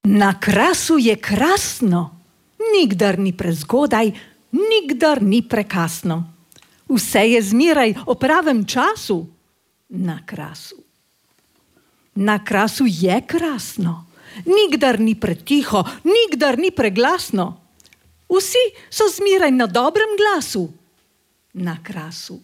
Na krasu je krasno, nikdar ni prezgodaj, nikdar ni prekasno. Vse je zmeraj o pravem času na krasu. Na krasu je krasno, nikdar ni pretiho, nikdar ni preglasno. Vsi so zmeraj na dobrem glasu na krasu.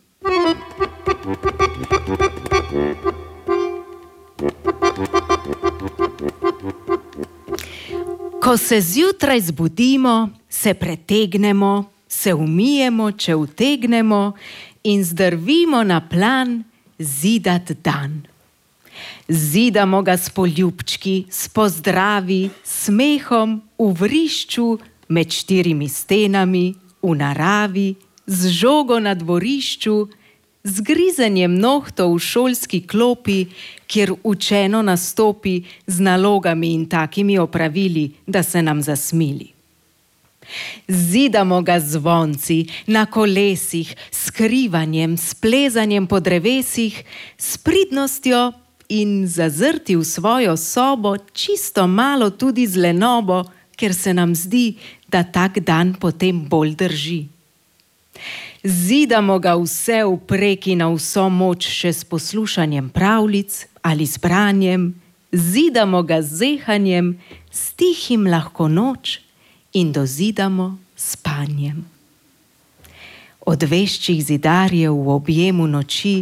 Ko se zjutraj zbudimo, se pretegnemo, se umijemo, če utegnemo in zdrvimo na plan zidat dan. Zidamo ga s poljubčki, s pozdravi, smehom, v vrišču, med 4 stenami, v naravi, z žogo na dvorišču, z grizenjem nohtov v šolski klopi, kjer učeno nastopi z nalogami in takimi opravili, da se nam zasmili. Zidamo ga z zvonci, na kolesih, s krivanjem, s plezanjem po drevesih, s pridnostjo in zazrti v svojo sobo, čisto malo tudi z lenobo, ker se nam zdi, da tak dan potem bolj drži. Zidamo ga vse vprek in na vso moč še s poslušanjem pravljic ali s branjem, zidamo ga z zehanjem, s tihim lahko noč in dozidamo spanjem. Od veščih zidarjev v objemu noči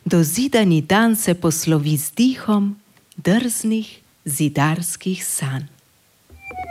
dozidani dan se poslovi z dihom drznih zidarskih sanj.